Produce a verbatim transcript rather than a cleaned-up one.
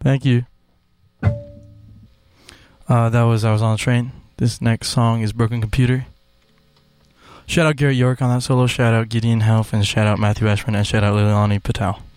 Thank you. Uh, that was I Was on a Train. This next song is Broken Computer. Shout out Garrett York on that solo. Shout out Gideon Health. And shout out Matthew Ashburn. And shout out Liliani Patel.